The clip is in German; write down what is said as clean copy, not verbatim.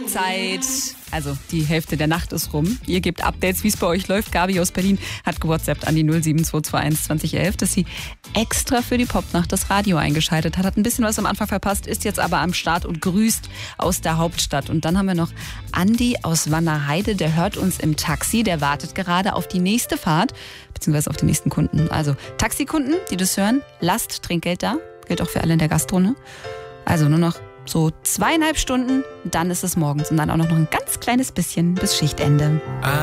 Uhrzeit. Also die Hälfte der Nacht ist rum. Ihr gebt Updates, wie es bei euch läuft. Gabi aus Berlin hat gewhatsappt an die 07221 2011, dass sie extra für die Popnacht das Radio eingeschaltet hat. Hat ein bisschen was am Anfang verpasst, ist jetzt aber am Start und grüßt aus der Hauptstadt. Und dann haben wir noch Andi aus Wannerheide, der hört uns im Taxi. Der wartet gerade auf die nächste Fahrt, beziehungsweise auf die nächsten Kunden. Also Taxikunden, die das hören, lasst Trinkgeld da. Gilt auch für alle in der Gastro, ne? Also nur noch so 2,5 Stunden, dann ist es morgens. Und dann auch noch ein ganz kleines bisschen bis Schichtende.